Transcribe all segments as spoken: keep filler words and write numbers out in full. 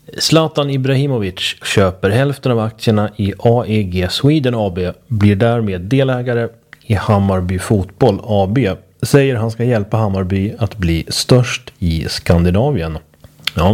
Zlatan Ibrahimovic köper hälften av aktierna i A E G Sweden A B, blir därmed delägare i Hammarby Fotboll A B. Säger han ska hjälpa Hammarby att bli störst i Skandinavien. Ja.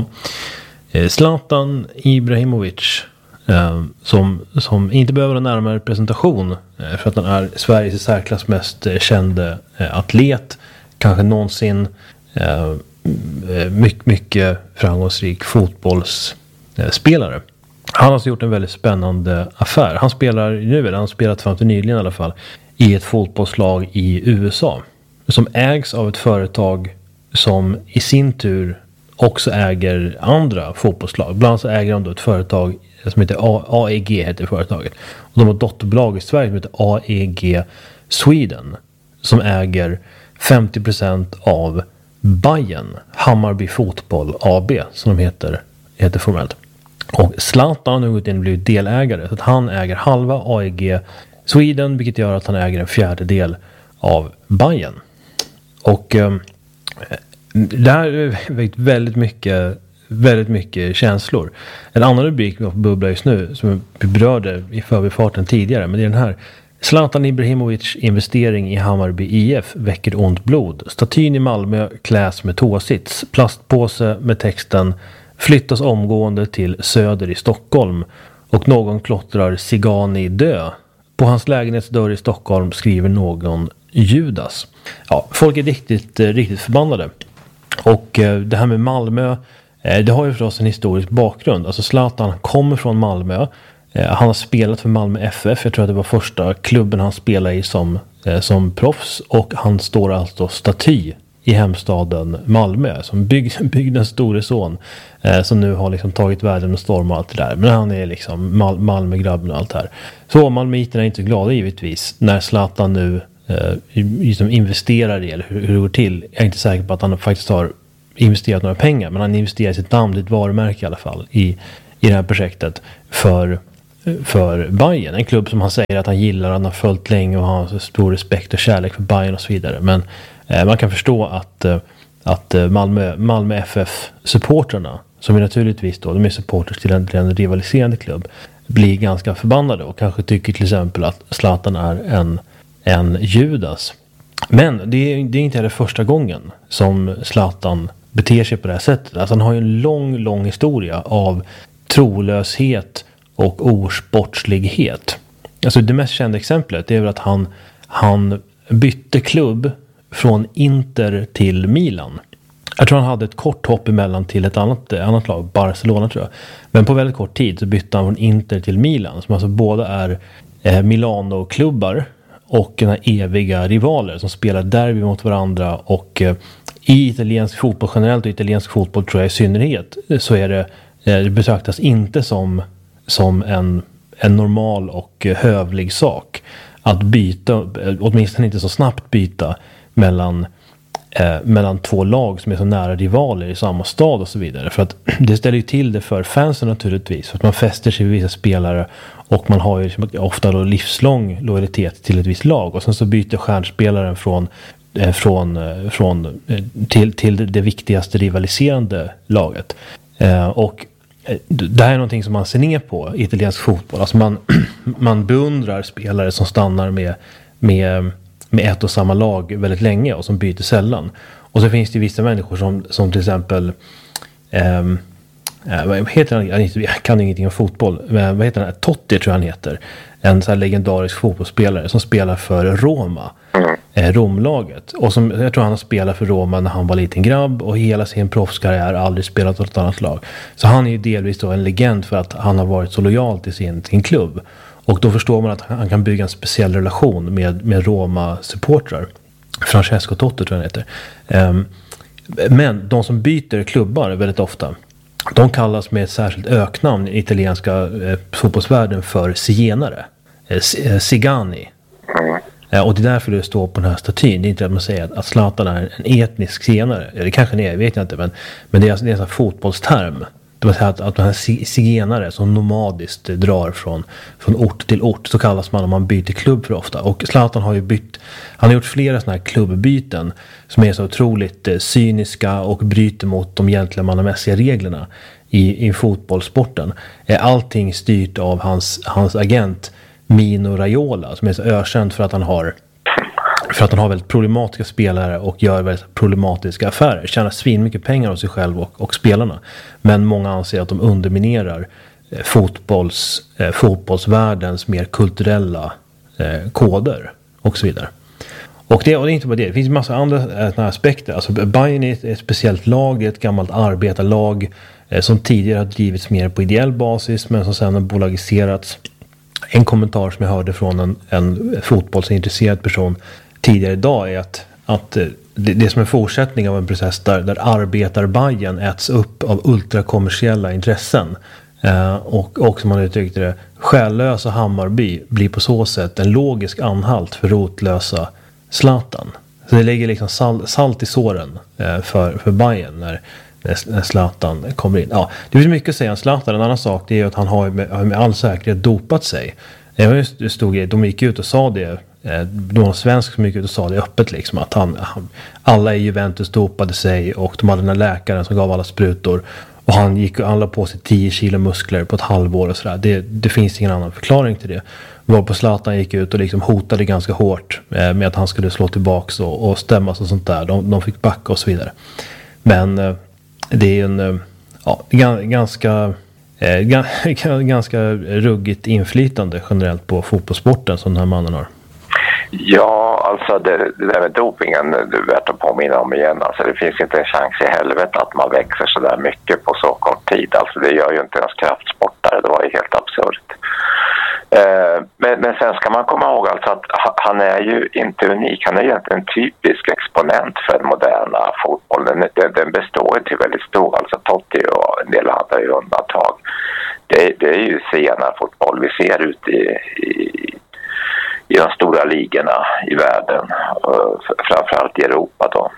Zlatan Ibrahimovic eh, som, som inte behöver en närmare presentation eh, för att han är Sveriges i särklass mest eh, kände eh, atlet, kanske någonsin eh, mycket, mycket framgångsrik fotbollsspelare. Eh, han har alltså gjort en väldigt spännande affär. Han spelar nu, han har spelat fram till nyligen i alla fall, i ett fotbollslag i U S A som ägs av ett företag som i sin tur också äger andra fotbollslag. Bland annat så äger de då ett företag som heter A E G heter företaget. Och de har ett dotterbolag i Sverige som heter A E G Sweden som äger femtio procent av Bayern, Hammarby Fotboll A B som de heter, heter formellt. Och Zlatan har gått in och blivit delägare så att han äger halva A E G Sweden, vilket gör att han äger en fjärdedel av Bayern. Och eh, det här har väckt väldigt mycket, väldigt mycket känslor. En annan rubrik vi har på bubbla just nu som vi berörde i förbifarten tidigare, men det är den här: Zlatan Ibrahimovic investering i Hammarby I F väcker ont blod. Statyn i Malmö kläs med tåsits. Plastpåse med texten flyttas omgående till Söder i Stockholm och någon klottrar Sigani dö. På hans lägenhetsdörr i Stockholm skriver någon Judas. Ja, folk är riktigt, riktigt förbannade. Och eh, det här med Malmö, eh, det har ju förstås en historisk bakgrund. Alltså Zlatan kommer från Malmö. Eh, han har spelat för Malmö F F. Jag tror att det var första klubben han spelade i som, eh, som proffs. Och han står alltså staty i hemstaden Malmö som bygg, bygdens store son. Eh, som nu har liksom tagit världen och storm och allt det där. Men han är liksom Mal- Malmö-grabben och allt det här. Så malmöiterna är inte glada givetvis när Zlatan nu Uh, liksom investerar i, eller hur, hur det går till. Jag är inte säker på att han faktiskt har investerat några pengar, men han investerar sitt namn, sitt varumärke i alla fall i, i det här projektet för, för Bayern, en klubb som han säger att han gillar, han har följt länge och har så stor respekt och kärlek för Bayern och så vidare. Men uh, man kan förstå att, uh, att Malmö, Malmö F F-supporterna, som är naturligtvis då, de är supporters till en, till en rivaliserande klubb, blir ganska förbannade och kanske tycker till exempel att Zlatan är en en Judas. Men det är, det är inte heller första gången som Zlatan beter sig på det här sättet. Alltså han har ju en lång, lång historia av trolöshet och osportslighet. Alltså det mest kända exemplet är väl att han, han bytte klubb från Inter till Milan. Jag tror han hade ett kort hopp emellan till ett annat, annat lag, Barcelona tror jag. Men på väldigt kort tid så bytte han från Inter till Milan, som alltså båda är eh, Milano-klubbar och den här eviga rivaler som spelar derby mot varandra. Och eh, i italiensk fotboll generellt och italiensk fotboll tror jag i synnerhet så är det, eh, det betraktas inte som, som en, en normal och eh, hövlig sak att byta, åtminstone inte så snabbt byta mellan, eh, mellan två lag som är så nära rivaler i samma stad och så vidare. För att det ställer ju till det för fansen naturligtvis, för att man fäster sig vid vissa spelare och man har ju ofta då livslång lojalitet till ett visst lag, och sen så byter stjärnspelaren från, eh, från, eh, från eh, till, till det viktigaste rivaliserande laget. Eh, och eh, det här är någonting som man ser ner på i italiensk fotboll. Alltså man, man beundrar spelare som stannar med, med, med ett och samma lag väldigt länge och som byter sällan. Och så finns det vissa människor som, som till exempel eh, vad heter han? Jag kan ingenting om fotboll. Men vad heter han? Totti tror jag han heter. En så här legendarisk fotbollsspelare som spelar för Roma. Eh, Romlaget. Och som, jag tror han har spelat för Roma när han var liten grabb. Och hela sin proffskarriär aldrig spelat åt ett annat lag. Så han är ju delvis då en legend för att han har varit så lojal till sin, sin klubb. Och då förstår man att han kan bygga en speciell relation med, med Roma-supportrar. Francesco Totti tror jag han heter. Eh, men de som byter klubbar väldigt ofta, de kallas med ett särskilt öknamn i italienska eh, fotbollsvärlden för zigenare. Eh, Sigani. Eh, och det är därför det står på den här statyn. Det är inte att man säger att, att Zlatan är en etnisk zigenare. Ja, det kanske det är, vet jag inte. Men, men det är, alltså, det är en sån här fotbollsterm. Det det vill säga att, att de här zigenare som nomadiskt drar från, från ort till ort, så kallas man om man byter klubb för ofta. Och Zlatan har ju bytt, han har gjort flera sådana här klubbbyten som är så otroligt eh, cyniska och bryter mot de gentlemannamässiga reglerna i, i fotbollssporten. Är allting styrt av hans, hans agent Mino Raiola, som är så ökänd för att han har För att han har väldigt problematiska spelare och gör väldigt problematiska affärer. Tjänar svin mycket pengar av sig själv och, och spelarna. Men många anser att de underminerar eh, fotbolls, eh, fotbollsvärldens mer kulturella eh, koder och så vidare. Och det, och det är inte bara det. Det finns en massa andra eh, aspekter. Alltså Bayern är ett, ett speciellt lag, ett gammalt arbetarlag eh, som tidigare har drivits mer på ideell basis men som sedan har bolagiserats. En kommentar som jag hörde från en, en fotbollsintresserad person tidigare idag är att, att det, det är som en fortsättning av en process där, där arbetarbajen äts upp av ultrakommersiella intressen. Eh, och, och som man uttryckte det, själlösa Hammarby blir på så sätt en logisk anhalt för rotlösa Zlatan. Så det lägger liksom sal, salt i såren eh, för, för Bayern när, när Zlatan kommer in. Ja, det finns mycket att säga om Zlatan. En annan sak det är att han har med, med all säkerhet dopat sig. Det stod, de gick ut och sa det. Någon svensk som gick ut och sa det öppet liksom, att han, han, alla i Juventus dopade sig och de hade den här läkaren som gav alla sprutor och han gick och alla på sig tio kilo muskler på ett halvår och sådär. Det, det finns ingen annan förklaring till det. Var på Zlatan gick ut och liksom hotade ganska hårt eh, med att han skulle slå tillbaks och, och stämmas och sånt där. De, de fick backa och så vidare. Men eh, det är en eh, ja, ganska eh, ganska ruggigt inflytande generellt på fotbollssporten som den här mannen har. Ja, alltså det, det där med dopingen, det är värt att påminna om igen. Alltså det finns inte en chans i helvete att man växer så där mycket på så kort tid. Alltså det gör ju inte ens kraftsportare, det var ju helt absurt. Eh, men, men sen ska man komma ihåg alltså att han är ju inte unik, han är egentligen en typisk exponent för den moderna fotbollen. Den, den består till väldigt stor, alltså Totti och en del andra är undantag. Det, det är ju sena fotboll vi ser ut i, i i de stora ligorna i världen, framförallt i Europa då.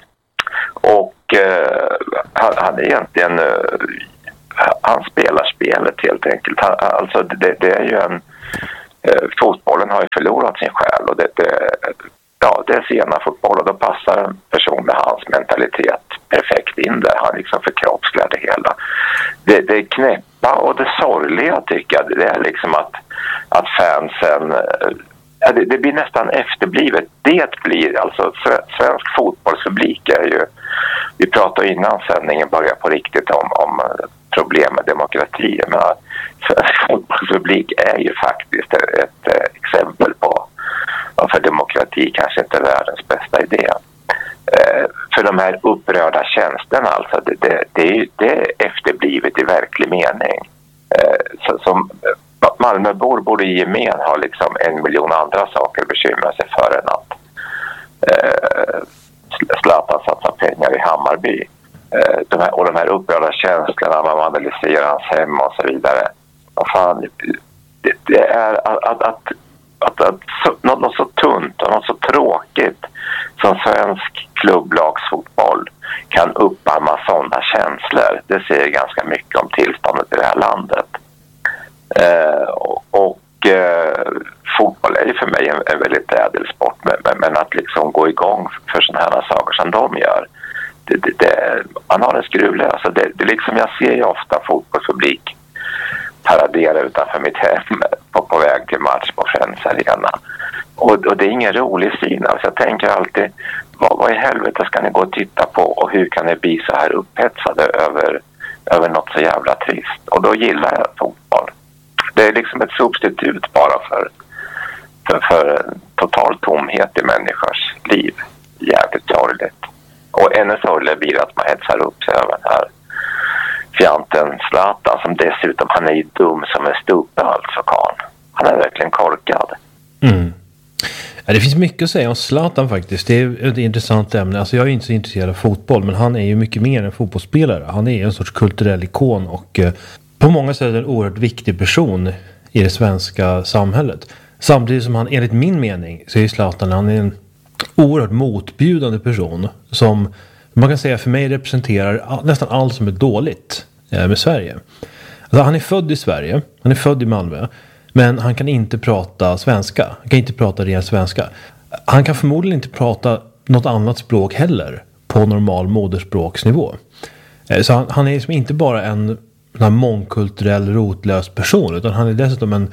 Och eh, han, han är egentligen eh, han spelar spelet helt enkelt. Han, alltså det, det är ju en eh, fotbollen har ju förlorat sin själ och det, det, ja, det är sena fotboll och då passar en person med hans mentalitet perfekt in där. Han liksom förkroppsligar det hela. Det, det är knäppa och det sorgliga tycker jag, det är liksom att, att fansen Ja, det, det blir nästan efterblivet. Det blir, alltså svensk fotbollspublik är ju, vi pratade innan sändningen började på riktigt om, om problem med demokrati. Men svensk fotbollspublik är ju faktiskt ett, ett exempel på varför demokrati kanske inte är världens bästa idé. Eh, för de här upprörda tjänsterna, alltså det, det, det, är, det är efterblivet i verklig mening. Eh, så, som Malmöbor borde i gemen ha liksom en miljon andra saker att bekymra sig för än att eh, Zlatan satsar pengar i Hammarby. Eh, de här, och de här upprörda känslorna, man vandaliserar hans hem och så vidare. Vad fan, det, det är att, att, att, att, att så, något, något så tunt och något så tråkigt som svensk klubblagsfotboll kan uppamma sådana känslor. Det säger ganska mycket om tillståndet i det här landet. Uh, och och uh, fotboll är ju för mig en, en väldigt ädel sport, men, men, men att liksom gå igång för sådana här saker som de gör, det, det, det, man har en skruvlös. Alltså det, det liksom, jag ser ju ofta fotbollspublik paradera utanför mitt hem på, på väg till match på Friends Arena, och, och det är ingen rolig syn. Alltså jag tänker alltid, vad, vad i helvete ska ni gå och titta på och hur kan ni bli så här upphetsade över, över något så jävla trist? Och då gillar jag fotboll. Det är liksom ett substitut bara för, för, för total tomhet i människors liv. Jävligt sorgligt. Och ännu sorgligare blir att man hetsar upp sig över den här fjanten Zlatan, som dessutom, han är ju dum som en stubbe alltså, Karl. Han är verkligen korkad. Mm. Ja, det finns mycket att säga om Zlatan faktiskt. Det är ett intressant ämne. Alltså jag är inte så intresserad av fotboll, men han är ju mycket mer än fotbollsspelare. Han är en sorts kulturell ikon och eh, på många sätt en oerhört viktig person i det svenska samhället. Samtidigt som han, enligt min mening, så är Zlatan, han är en oerhört motbjudande person som man kan säga för mig representerar nästan allt som är dåligt eh, med Sverige. Alltså, han är född i Sverige, han är född i Malmö, men han kan inte prata svenska. Han kan inte prata ren svenska. Han kan förmodligen inte prata något annat språk heller på normal moderspråksnivå. Eh, så han, han är liksom inte bara en, en mångkulturell rotlös person, utan han är dessutom en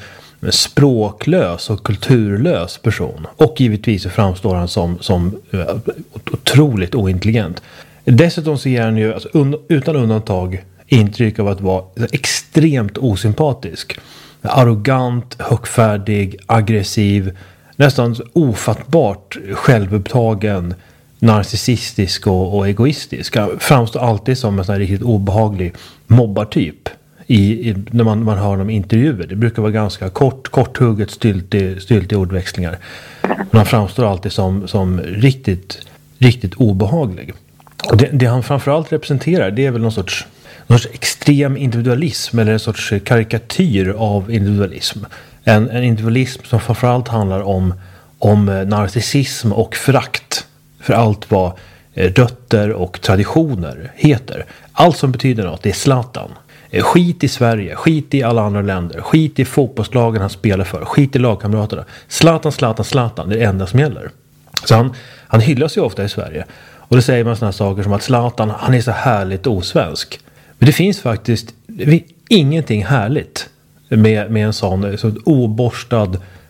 språklös och kulturlös person. Och givetvis så framstår han som, som uh, otroligt ointelligent. Dessutom så ger han ju alltså, un, utan undantag intryck av att vara extremt osympatisk. Arrogant, högfärdig, aggressiv, nästan ofattbart självupptagen, narcissistisk och, och egoistisk. Han framstår alltid som en sån här riktigt obehaglig mobbartyp. I, i, när man, man hör honom i intervjuer. Det brukar vara ganska kort, korthugget, styltig, styltig ordväxlingar. Men han framstår alltid som, som riktigt, riktigt obehaglig. Och det, det han framförallt representerar, det är väl någon sorts, någon sorts extrem individualism eller en sorts karikatyr av individualism. En, en individualism som framförallt handlar om, om narcissism och förakt för allt vad rötter och traditioner heter. Allt som betyder något, det är Zlatan. Skit i Sverige, skit i alla andra länder, skit i fotbollslagen han spelar för, skit i lagkamraterna. Zlatan, Zlatan, Zlatan, det är det enda som gäller. Så han, han hyllas ju ofta i Sverige. Och då säger man sådana saker som att Zlatan, han är så härligt osvensk. Men det finns faktiskt det finns ingenting härligt med, med en sån, sån oborstad,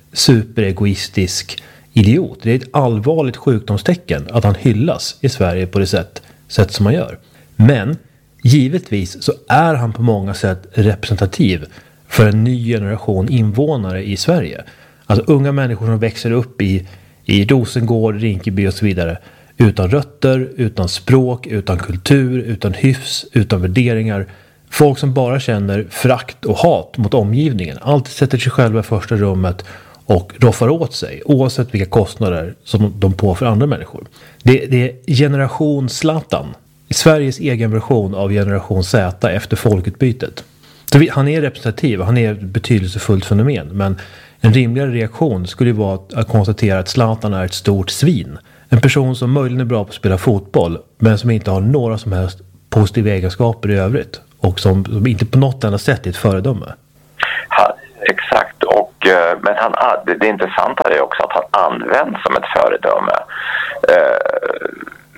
superegoistisk idiot. Det är ett allvarligt sjukdomstecken att han hyllas i Sverige på det sätt, sätt som man gör. Men givetvis så är han på många sätt representativ för en ny generation invånare i Sverige. Alltså unga människor som växer upp i, i Rosengård, Rinkeby och så vidare. Utan rötter, utan språk, utan kultur, utan hyfs, utan värderingar. Folk som bara känner frakt och hat mot omgivningen. Alltid sätter sig själva i första rummet och roffar åt sig. Oavsett vilka kostnader som de på för andra människor. Det, det är generation Zlatan. Sveriges egen version av generation Z efter folkutbytet. Så vi, han är representativ, han är ett betydelsefullt fenomen. Men en rimligare reaktion skulle ju vara att, att konstatera att Zlatan är ett stort svin. En person som möjligen är bra på att spela fotboll, men som inte har några som helst positiva egenskaper i övrigt. Och som, som inte på något enda sätt är ett föredöme. Ja, exakt. Och, men han, det intressanta är också att han används som ett föredöme. Uh,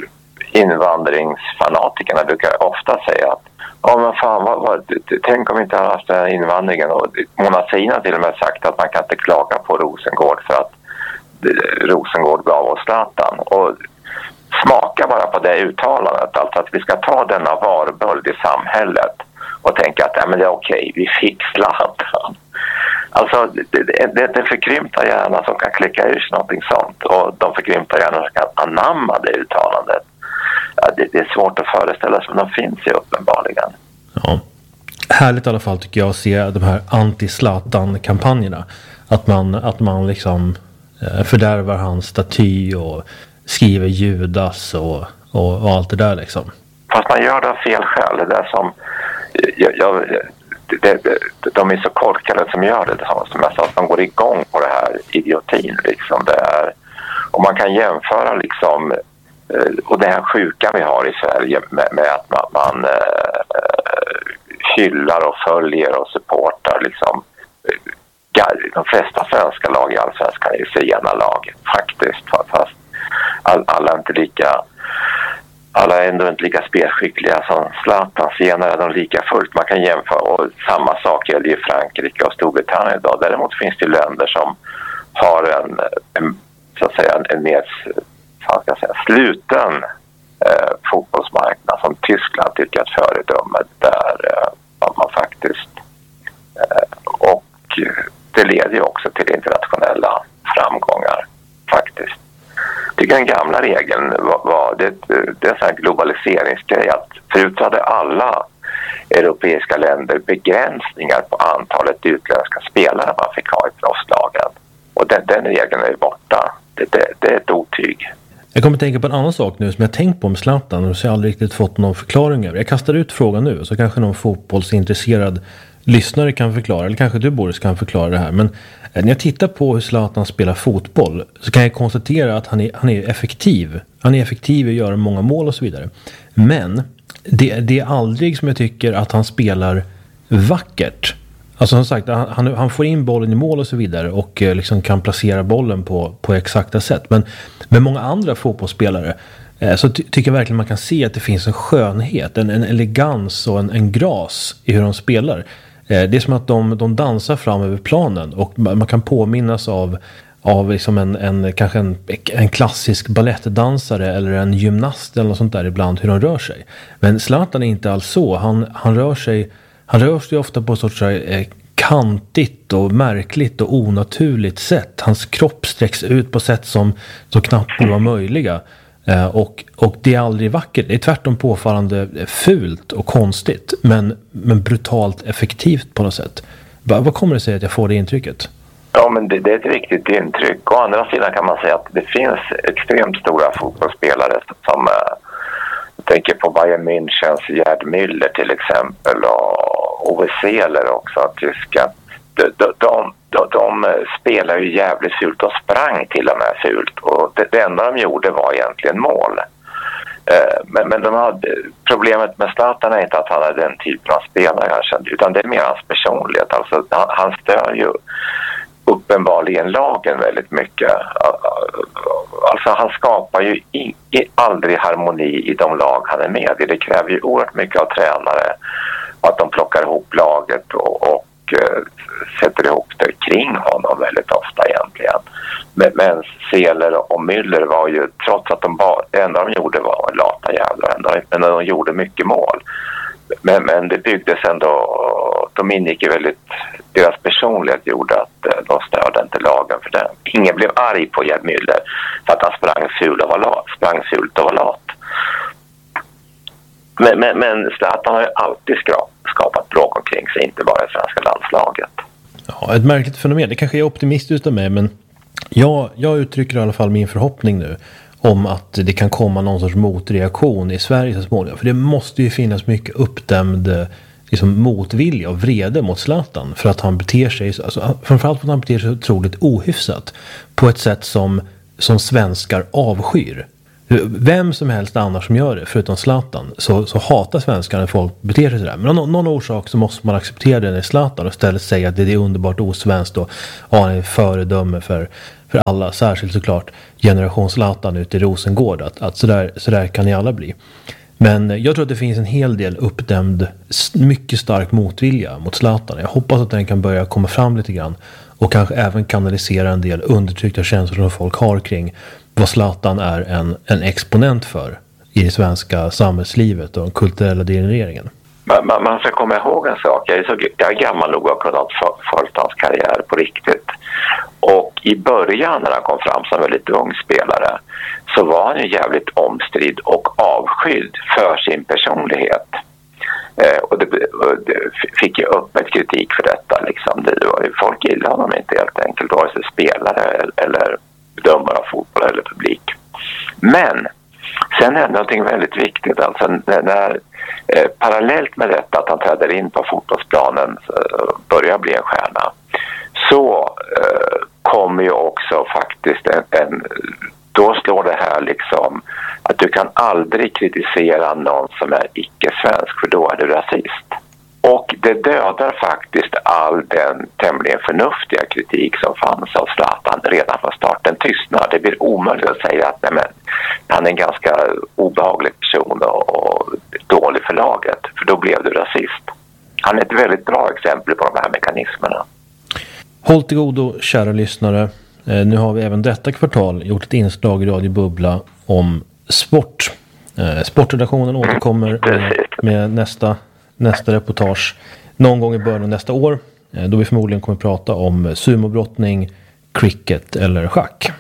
invandringsfanatikerna brukar ofta säga att ja men fan, vad, vad, tänk om vi inte hade haft den här invandringen. Och Mona Sahlin har till och med sagt att man kan inte klaga på Rosengård för att Rosengård gav oss Zlatan. Och smaka bara på det uttalandet, alltså att vi ska ta denna varböld i samhället och tänka att ja, men det är okej, vi fick Zlatan. Alltså det, det, det förkrympta hjärna som kan klicka ur sig någonting sånt, och de förkrympta hjärna som kan anamma det uttalandet. Ja, det, det är svårt att föreställa sig, men de finns ju uppenbarligen. Ja. Härligt i alla fall tycker jag att se de här anti-Zlatan-kampanjerna. Att man, att man liksom eh, fördärvar hans staty och skriver Judas och, och, och allt det där liksom. Fast man gör det fel själv. Det där som jag, jag, det, det, de är så korkade som gör det. Som jag sa, att de går igång på det här idiotin liksom. Det är, och man kan jämföra liksom, och det här sjuka vi har i Sverige med, med att man, man äh, hyllar och följer och supportar liksom. De flesta svenska lag i allsvenskan är ju sena lag faktiskt, fast all, alla är inte lika alla är ändå inte lika spelskickliga som Zlatan. Senare är de lika fullt. Man kan jämföra, och samma sak gäller ju Frankrike och Storbritannien idag. Däremot finns det länder som har en, en så att säga en, en mer ska jag säga, sluten eh, fotbollsmarknad, som Tyskland tycker att föredömet där eh, man faktiskt eh, och det leder ju också till internationella framgångar faktiskt. Jag tycker den gamla regeln var, var det, det är en sån här globaliseringsgrej, att förut hade alla europeiska länder begränsningar på antalet utländska spelare man fick ha i proffslagen. Och den, den regeln är borta. Det, det, det är ett otyg. Jag kommer att tänka på en annan sak nu som jag tänkt på med Zlatan och så har jag aldrig riktigt fått någon förklaring över. Jag kastar ut frågan nu så kanske någon fotbollsintresserad lyssnare kan förklara, eller kanske du Boris kan förklara det här. Men när jag tittar på hur Zlatan spelar fotboll så kan jag konstatera att han är, han är effektiv. Han är effektiv i att göra många mål och så vidare. Men det, det är aldrig som jag tycker att han spelar vackert. Alltså som sagt, han, han får in bollen i mål och så vidare och eh, liksom kan placera bollen på, på exakta sätt. Men med många andra fotbollsspelare eh, så ty- tycker jag verkligen man kan se att det finns en skönhet, en, en elegans och en, en gras i hur de spelar. Eh, det är som att de, de dansar fram över planen och man, man kan påminnas av, av liksom en, en, kanske en, en klassisk ballettdansare eller en gymnast eller något sånt där ibland, hur de rör sig. Men Zlatan är inte alls så. Han, han rör sig Han rör sig ofta på ett sorts eh, kantigt och märkligt och onaturligt sätt. Hans kropp sträcks ut på sätt som, som knappt var möjliga. Eh, och, och det är aldrig vackert. Det är tvärtom påfallande fult och konstigt. Men, men brutalt effektivt på något sätt. Va, vad kommer det sig att jag får det intrycket? Ja, men det, det är ett riktigt intryck. Å andra sidan kan man säga att det finns extremt stora fotbollsspelare som... Eh, jag tänker på Bayern Münchens Gerd Müller till exempel och Ove Seeler också, tyska. De, de, de, de, de spelar ju jävligt fult och sprang till och med fult. Och det, det enda de gjorde var egentligen mål. Eh, men men de hade, problemet med Zlatan är inte att han är den typen av spelare jag kände, utan det är mer hans personlighet. Alltså, han, han stör ju uppenbarligen lagen väldigt mycket. Alltså han skapar ju i, i aldrig harmoni i de lag han är med i. Det kräver ju oerhört mycket av tränare att de plockar ihop laget och, och uh, sätter ihop det kring honom väldigt ofta egentligen. Men, men Seeler och Müller var ju, trots att de bara, det enda de gjorde var lata jävlar, men de gjorde mycket mål. Men, men det byggdes ändå, de ingick i väldigt, deras personlighet gjorde att de störde inte lagen för det. Ingen blev arg på Gerd Müller för att han sprang fult och var lat. Sprang fult och var lat. Men, men, men Zlatan har ju alltid skapat bråk omkring sig, inte bara i svenska landslaget. Ja, ett märkligt fenomen. Det kanske är optimistiskt av mig, men jag, jag uttrycker i alla fall min förhoppning nu om att det kan komma någon sorts motreaktion i Sverige så småningom. För det måste ju finnas mycket uppdämd liksom, motvilja och vrede mot Zlatan. För att han beter sig, alltså, framförallt för att han beter sig otroligt ohyfsat. På ett sätt som, som svenskar avskyr. Vem som helst annars som gör det, förutom Zlatan, så, så hatar svenskar när folk beter sig sådär. Men av någon, någon orsak så måste man acceptera det när Zlatan och istället säga att det är underbart osvenskt och ja, han är föredöme för, för alla, särskilt såklart generation Zlatan ute i Rosengård, att, att sådär, sådär kan ni alla bli. Men jag tror att det finns en hel del uppdämd, mycket stark motvilja mot Zlatan. Jag hoppas att den kan börja komma fram lite grann och kanske även kanalisera en del undertryckta känslor som folk har kring vad Zlatan är en, en exponent för i det svenska samhällslivet och den kulturella genereringen. Man, man, man ska komma ihåg en sak. Jag är, så, jag är gammal nog att kunnat följt hans karriär på riktigt. Och i början när han kom fram som väldigt ung spelare så var han ju jävligt omstridd och avskydd för sin personlighet. Eh, och, det, och det fick ju öppet kritik för detta. Liksom. Det var ju, folk gillade honom inte helt enkelt, vare sig spelare eller bedömare av fotboll eller publik. Men sen hände någonting väldigt viktigt. Alltså när, när eh, parallellt med detta att han träder in på fotbollsplanen eh, börjar bli en stjärna, så eh, kommer ju också faktiskt en, en då slår det här liksom att du kan aldrig kritisera någon som är icke-svensk, för då är du rasist. Och det dödar faktiskt all den tämligen förnuftiga kritik som fanns av Zlatan redan från starten. Tystnar. Det blir omöjligt att säga att nej, men, han är en ganska obehaglig person och, och dålig för laget, för då blev du rasist. Han är ett väldigt bra exempel på de här mekanismerna. Håll till godo, kära lyssnare. Eh, nu har vi även detta kvartal gjort ett inslag i Radio Bubbla om sport. Eh, sportredaktionen återkommer med, med nästa, nästa reportage någon gång i början av nästa år. Eh, då vi förmodligen kommer prata om sumobrottning, cricket eller schack.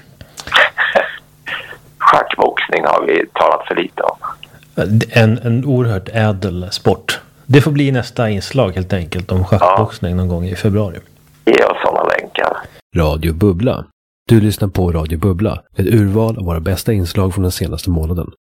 Schackboxning har vi talat för lite om. En, en oerhört ädel sport. Det får bli nästa inslag helt enkelt om schackboxning ja. någon gång i februari. Ge oss sådana länkar. Radio Bubbla. Du lyssnar på Radio Bubbla. Ett urval av våra bästa inslag från den senaste månaden.